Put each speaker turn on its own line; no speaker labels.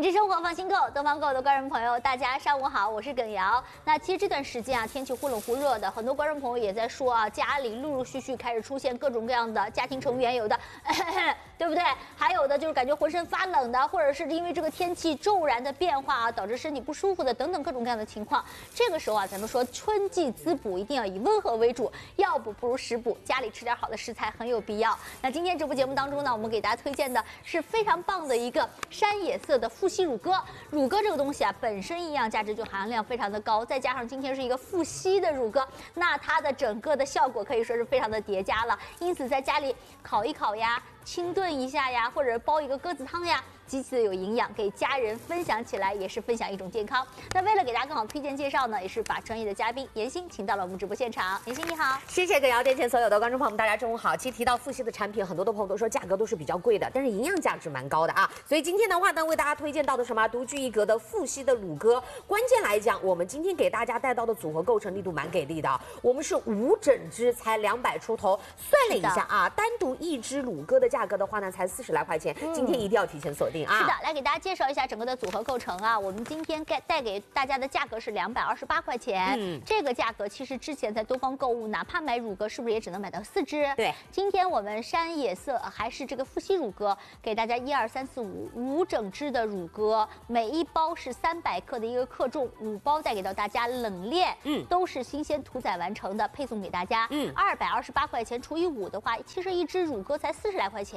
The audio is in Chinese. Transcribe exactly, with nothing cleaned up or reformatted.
给生活放心购，东方购的观众朋友，大家上午好，我是耿瑶。那其实这段时间啊，天气忽冷忽热的，很多观众朋友也在说啊，家里陆陆续续开始出现各种各样的家庭成员，有的，对不对？还有的就是感觉浑身发冷的，或者是因为这个天气骤然的变化啊，导致身体不舒服的等等各种各样的情况。这个时候啊，咱们说春季滋补一定要以温和为主，要补不如食补，家里吃点好的食材很有必要。那今天这部节目当中呢，我们给大家推荐的是非常棒的一个山野色的富硒乳鸽。乳鸽这个东西啊，本身营养价值就含量非常的高，再加上今天是一个富硒的乳鸽，那它的整个的效果可以说是非常的叠加了。因此在家里烤一烤呀，清炖一下呀，或者煲一个鸽子汤呀，极其的有营养，给家人分享起来也是分享一种健康。那为了给大家更好推荐介绍呢，也是把专业的嘉宾妍心请到了我们直播现场。妍心你好，
谢谢耿瑶电前所有的观众朋友们，大家中午好。其实提到富硒的产品，很多的朋友都说价格都是比较贵的，但是营养价值蛮高的啊。所以今天的话呢，为大家推荐到的什么独具一格的富硒的乳鸽。关键来讲，我们今天给大家带到的组合构成力度蛮给力的，我们是五整只才两百出头，算了一下啊，单独一只乳鸽的价格的话呢，才四十来块钱。嗯、今天一定要提前锁定啊！
是的，来给大家介绍一下整个的组合构成啊。我们今天带带给大家的价格是两百二十八块钱，嗯，这个价格其实之前在东方购物，哪怕买乳鸽，是不是也只能买到四只？
对，
今天我们山野色还是这个富硒乳鸽，给大家一二三四五五整只的乳鸽，每一包是三百克的一个克重，五包带给到大家冷链，嗯，都是新鲜屠宰完成的，配送给大家，嗯，二百二十八块钱除以五的话，其实一只乳鸽才四十来块钱。